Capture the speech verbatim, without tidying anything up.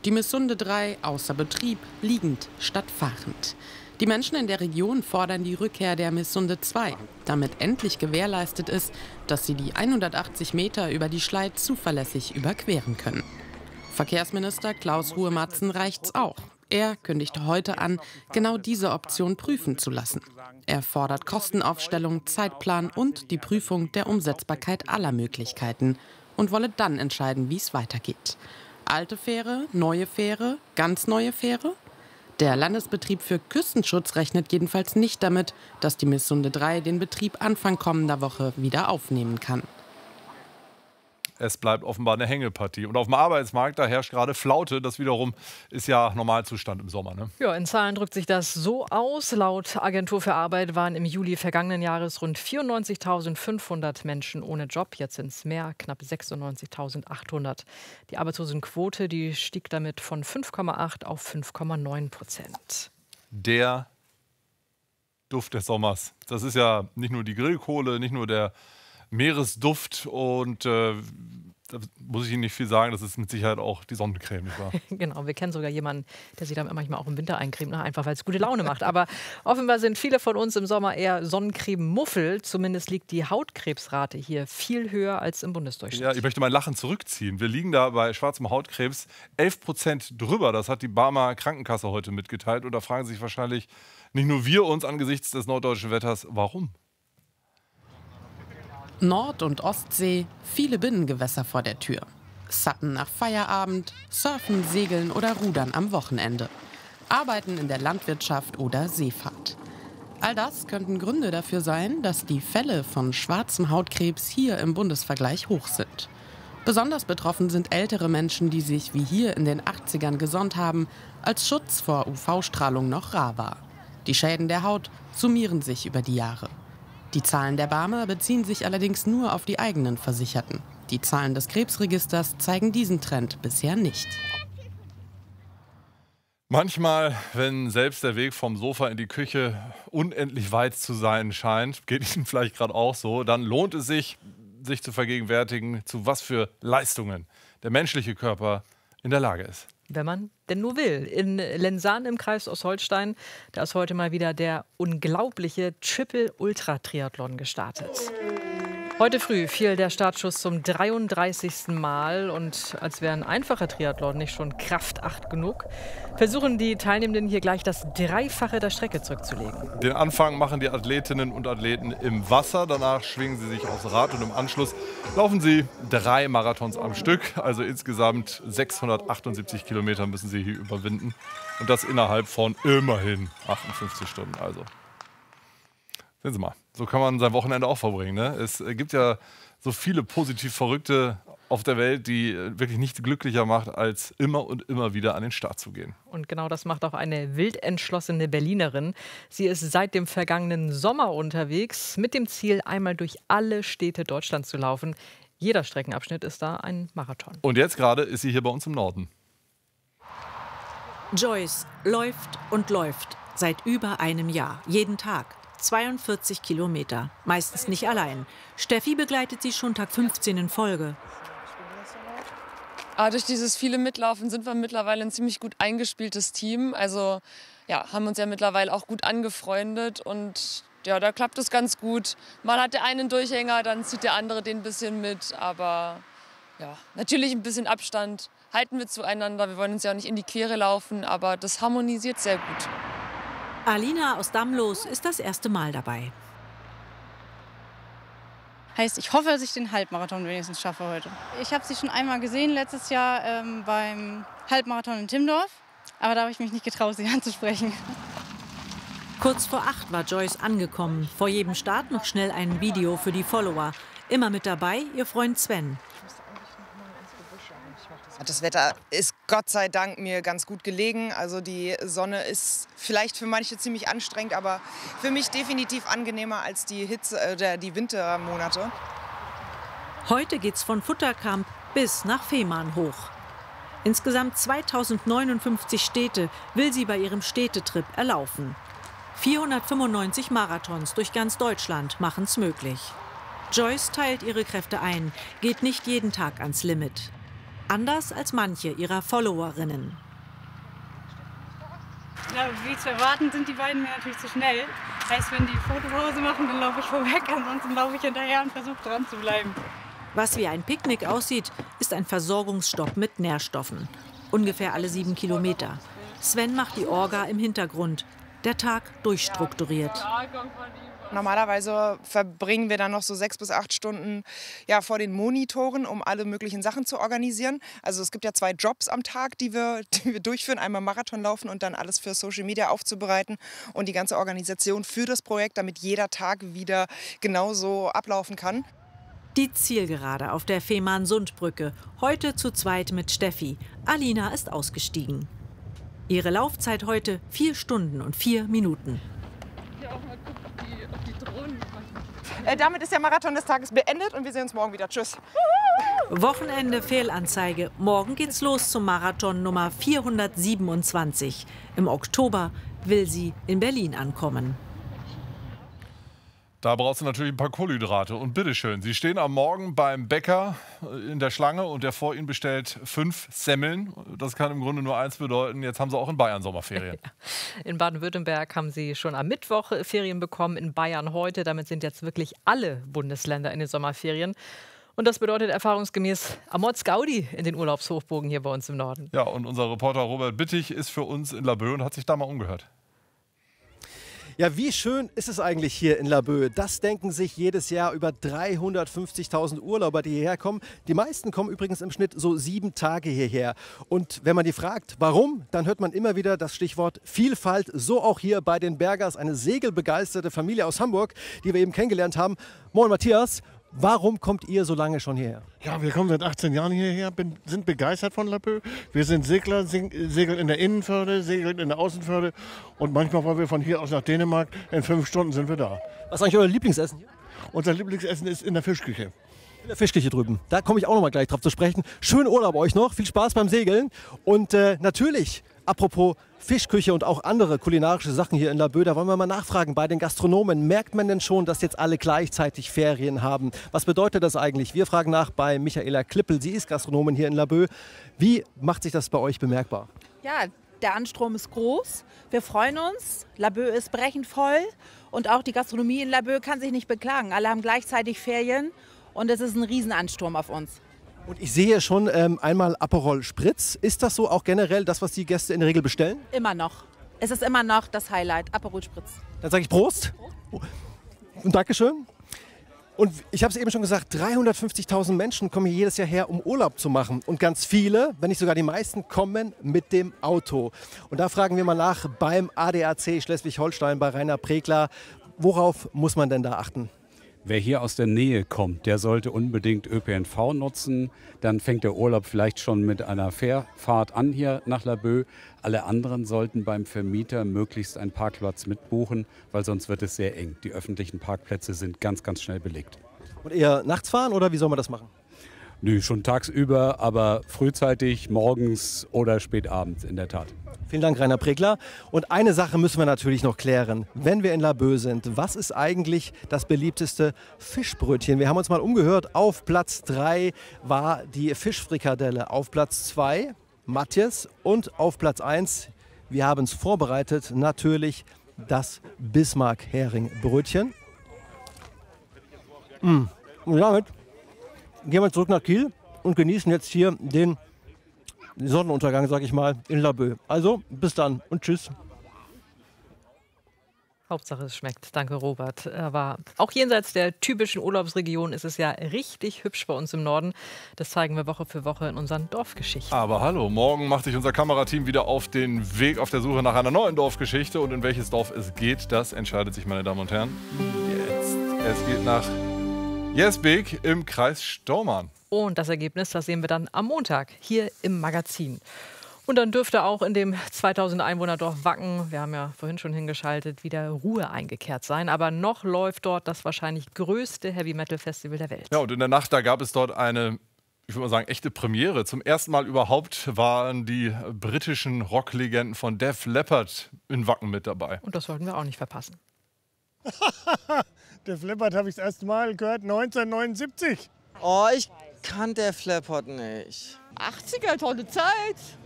Die Missunde drei außer Betrieb, liegend statt fahrend. Die Menschen in der Region fordern die Rückkehr der Missunde zwei, damit endlich gewährleistet ist, dass sie die hundertachtzig Meter über die Schlei zuverlässig überqueren können. Verkehrsminister Klaus Ruhe-Matzen reicht's auch. Er kündigte heute an, genau diese Option prüfen zu lassen. Er fordert Kostenaufstellung, Zeitplan und die Prüfung der Umsetzbarkeit aller Möglichkeiten und wolle dann entscheiden, wie es weitergeht. Alte Fähre, neue Fähre, ganz neue Fähre? Der Landesbetrieb für Küstenschutz rechnet jedenfalls nicht damit, dass die Missunde drei den Betrieb Anfang kommender Woche wieder aufnehmen kann. Es bleibt offenbar eine Hängepartie. Und auf dem Arbeitsmarkt, da herrscht gerade Flaute. Das wiederum ist ja Normalzustand im Sommer. Ne? Ja, in Zahlen drückt sich das so aus. Laut Agentur für Arbeit waren im Juli vergangenen Jahres rund vierundneunzigtausendfünfhundert Menschen ohne Job. Jetzt sind es mehr, knapp sechsundneunzigtausendachthundert. Die Arbeitslosenquote, die stieg damit von fünf Komma acht auf fünf Komma neun Prozent. Der Duft des Sommers. Das ist ja nicht nur die Grillkohle, nicht nur der Meeresduft und äh, da muss ich Ihnen nicht viel sagen, das ist mit Sicherheit auch die Sonnencreme, nicht wahr? Genau, wir kennen sogar jemanden, der sich dann manchmal auch im Winter eincremt, einfach weil es gute Laune macht. Aber offenbar sind viele von uns im Sommer eher Sonnencreme-Muffel. Zumindest liegt die Hautkrebsrate hier viel höher als im Bundesdurchschnitt. Ja, ich möchte mein Lachen zurückziehen. Wir liegen da bei schwarzem Hautkrebs elf Prozent drüber. Das hat die Barmer Krankenkasse heute mitgeteilt. Und da fragen sich wahrscheinlich nicht nur wir uns angesichts des norddeutschen Wetters, warum? Nord- und Ostsee, viele Binnengewässer vor der Tür. Suppen nach Feierabend, Surfen, Segeln oder Rudern am Wochenende. Arbeiten in der Landwirtschaft oder Seefahrt. All das könnten Gründe dafür sein, dass die Fälle von schwarzem Hautkrebs hier im Bundesvergleich hoch sind. Besonders betroffen sind ältere Menschen, die sich wie hier in den achtzigern gesonnt haben, als Schutz vor U V-Strahlung noch rar war. Die Schäden der Haut summieren sich über die Jahre. Die Zahlen der Barmer beziehen sich allerdings nur auf die eigenen Versicherten. Die Zahlen des Krebsregisters zeigen diesen Trend bisher nicht. Manchmal, wenn selbst der Weg vom Sofa in die Küche unendlich weit zu sein scheint, geht Ihnen vielleicht gerade auch so, dann lohnt es sich, sich zu vergegenwärtigen, zu was für Leistungen der menschliche Körper in der Lage ist. Wenn man denn nur will. In Lensahn im Kreis Ostholstein, da ist heute mal wieder der unglaubliche Triple-Ultra-Triathlon gestartet. Heute früh fiel der Startschuss zum dreiunddreißigsten Mal. Und als wäre ein einfacher Triathlon nicht schon Kraft acht genug, versuchen die Teilnehmenden hier gleich das Dreifache der Strecke zurückzulegen. Den Anfang machen die Athletinnen und Athleten im Wasser. Danach schwingen sie sich aufs Rad und im Anschluss laufen sie drei Marathons am Stück. Also insgesamt sechshundertachtundsiebzig Kilometer müssen sie hier überwinden. Und das innerhalb von immerhin achtundfünfzig Stunden. Also sehen Sie mal, so kann man sein Wochenende auch verbringen. Ne? Es gibt ja so viele positiv Verrückte auf der Welt, die wirklich nichts glücklicher macht, als immer und immer wieder an den Start zu gehen. Und genau das macht auch eine wild entschlossene Berlinerin. Sie ist seit dem vergangenen Sommer unterwegs, mit dem Ziel, einmal durch alle Städte Deutschlands zu laufen. Jeder Streckenabschnitt ist da ein Marathon. Und jetzt gerade ist sie hier bei uns im Norden. Joyce läuft und läuft seit über einem Jahr, jeden Tag. zweiundvierzig Kilometer, meistens nicht allein. Steffi begleitet sie schon Tag fünfzehn in Folge. Aber durch dieses viele Mitlaufen sind wir mittlerweile ein ziemlich gut eingespieltes Team. Also ja, haben uns ja mittlerweile auch gut angefreundet und ja, da klappt es ganz gut. Mal hat der eine einen Durchhänger, dann zieht der andere den ein bisschen mit. Aber ja, natürlich ein bisschen Abstand halten wir zueinander. Wir wollen uns ja auch nicht in die Quere laufen, aber das harmonisiert sehr gut. Alina aus Damlos ist das erste Mal dabei. Heißt, ich hoffe, dass ich den Halbmarathon wenigstens schaffe heute. Ich habe sie schon einmal gesehen, letztes Jahr ähm, beim Halbmarathon in Timmendorf. Aber da habe ich mich nicht getraut, sie anzusprechen. Kurz vor acht war Joyce angekommen. Vor jedem Start noch schnell ein Video für die Follower. Immer mit dabei ihr Freund Sven. Das Wetter ist Gott sei Dank mir ganz gut gelegen. Also die Sonne ist vielleicht für manche ziemlich anstrengend, aber für mich definitiv angenehmer als die Hitze oder die Wintermonate. Heute geht's von Futterkamp bis nach Fehmarn hoch. Insgesamt zweitausendneunundfünfzig Städte will sie bei ihrem Städtetrip erlaufen. vierhundertfünfundneunzig Marathons durch ganz Deutschland machen's möglich. Joyce teilt ihre Kräfte ein, geht nicht jeden Tag ans Limit. Anders als manche ihrer Followerinnen. Ja, wie zu erwarten sind die beiden mir natürlich zu schnell. Heißt, wenn die Fotopause machen, dann laufe ich vorweg, ansonsten laufe ich hinterher und versuche dran zu bleiben. Was wie ein Picknick aussieht, ist ein Versorgungsstopp mit Nährstoffen. Ungefähr alle sieben Kilometer. Sven macht die Orga im Hintergrund. Der Tag durchstrukturiert. Normalerweise verbringen wir dann noch so sechs bis acht Stunden ja, vor den Monitoren, um alle möglichen Sachen zu organisieren. Also es gibt ja zwei Jobs am Tag, die wir, die wir durchführen. Einmal Marathon laufen und dann alles für Social Media aufzubereiten und die ganze Organisation für das Projekt, damit jeder Tag wieder genauso ablaufen kann. Die Zielgerade auf der Fehmarnsundbrücke. Heute zu zweit mit Steffi. Alina ist ausgestiegen. Ihre Laufzeit heute vier Stunden und vier Minuten. Äh, damit ist der Marathon des Tages beendet und wir sehen uns morgen wieder. Tschüss. Wochenende Fehlanzeige. Morgen geht's los zum Marathon Nummer vierhundertsiebenundzwanzig. Im Oktober will sie in Berlin ankommen. Da brauchst du natürlich ein paar Kohlenhydrate. Und bitteschön, Sie stehen am Morgen beim Bäcker in der Schlange und der vor Ihnen bestellt fünf Semmeln. Das kann im Grunde nur eins bedeuten, jetzt haben Sie auch in Bayern Sommerferien. In Baden-Württemberg haben Sie schon am Mittwoch Ferien bekommen, in Bayern heute. Damit sind jetzt wirklich alle Bundesländer in den Sommerferien. Und das bedeutet erfahrungsgemäß Amorz Gaudi in den Urlaubshochburgen hier bei uns im Norden. Ja, und unser Reporter Robert Bittig ist für uns in Laboe und hat sich da mal umgehört. Ja, wie schön ist es eigentlich hier in Laboe? Das denken sich jedes Jahr über dreihundertfünfzigtausend Urlauber, die hierher kommen. Die meisten kommen übrigens im Schnitt so sieben Tage hierher. Und wenn man die fragt, warum, dann hört man immer wieder das Stichwort Vielfalt. So auch hier bei den Bergers, eine segelbegeisterte Familie aus Hamburg, die wir eben kennengelernt haben. Moin Matthias, warum kommt ihr so lange schon hierher? Ja, wir kommen seit achtzehn Jahren hierher, bin, sind begeistert von Laboe. Wir sind Segler, segeln in der Innenförde, segeln in der Außenförde und manchmal wollen wir von hier aus nach Dänemark. In fünf Stunden sind wir da. Was ist eigentlich euer Lieblingsessen hier? Unser Lieblingsessen ist in der Fischküche. In der Fischküche drüben. Da komme ich auch noch mal gleich drauf zu sprechen. Schönen Urlaub euch noch, viel Spaß beim Segeln. Und äh, natürlich, apropos Fischküche und auch andere kulinarische Sachen hier in Laboe, da wollen wir mal nachfragen bei den Gastronomen. Merkt man denn schon, dass jetzt alle gleichzeitig Ferien haben? Was bedeutet das eigentlich? Wir fragen nach bei Michaela Klippel. Sie ist Gastronomin hier in Laboe. Wie macht sich das bei euch bemerkbar? Ja, der Anstrom ist groß. Wir freuen uns. Laboe ist brechend voll. Und auch die Gastronomie in Laboe kann sich nicht beklagen. Alle haben gleichzeitig Ferien. Und es ist ein Riesenansturm auf uns. Und ich sehe schon ähm, einmal Aperol Spritz. Ist das so auch generell das, was die Gäste in der Regel bestellen? Immer noch. Es ist immer noch das Highlight, Aperol Spritz. Dann sage ich Prost. Und Dankeschön. Und ich habe es eben schon gesagt, dreihundertfünfzigtausend Menschen kommen hier jedes Jahr her, um Urlaub zu machen. Und ganz viele, wenn nicht sogar die meisten, kommen mit dem Auto. Und da fragen wir mal nach beim A D A C Schleswig-Holstein, bei Rainer Pregler. Worauf muss man denn da achten? Wer hier aus der Nähe kommt, der sollte unbedingt Ö P N V nutzen. Dann fängt der Urlaub vielleicht schon mit einer Fährfahrt an hier nach Laboe. Alle anderen sollten beim Vermieter möglichst einen Parkplatz mitbuchen, weil sonst wird es sehr eng. Die öffentlichen Parkplätze sind ganz, ganz schnell belegt. Und eher nachts fahren oder wie soll man das machen? Nö, schon tagsüber, aber frühzeitig, morgens oder spät abends in der Tat. Vielen Dank, Rainer Pregler. Und eine Sache müssen wir natürlich noch klären. Wenn wir in Laboe sind, was ist eigentlich das beliebteste Fischbrötchen? Wir haben uns mal umgehört. Auf Platz drei war die Fischfrikadelle. Auf Platz zwei Matthias. Und auf Platz eins, wir haben es vorbereitet, natürlich das Bismarck-Hering-Brötchen. Mm. Und damit gehen wir zurück nach Kiel und genießen jetzt hier den Sonnenuntergang, sag ich mal, in Laboe. Also, bis dann und tschüss. Hauptsache es schmeckt. Danke, Robert. Aber auch jenseits der typischen Urlaubsregion ist es ja richtig hübsch bei uns im Norden. Das zeigen wir Woche für Woche in unseren Dorfgeschichten. Aber hallo, morgen macht sich unser Kamerateam wieder auf den Weg auf der Suche nach einer neuen Dorfgeschichte. Und in welches Dorf es geht, das entscheidet sich, meine Damen und Herren. Jetzt. Es geht nach Jesbeek im Kreis Stormarn. Und das Ergebnis, das sehen wir dann am Montag hier im Magazin. Und dann dürfte auch in dem zweitausend Einwohner-Dorf Wacken, wir haben ja vorhin schon hingeschaltet, wieder Ruhe eingekehrt sein. Aber noch läuft dort das wahrscheinlich größte Heavy-Metal-Festival der Welt. Ja, und in der Nacht, da gab es dort eine, ich würde mal sagen, echte Premiere. Zum ersten Mal überhaupt waren die britischen Rocklegenden von Def Leppard in Wacken mit dabei. Und das sollten wir auch nicht verpassen. Def Leppard habe ich das erste Mal gehört, neunzehnhundertneunundsiebzig. Oh, ich kann Def Leppard nicht. achtziger, tolle Zeit.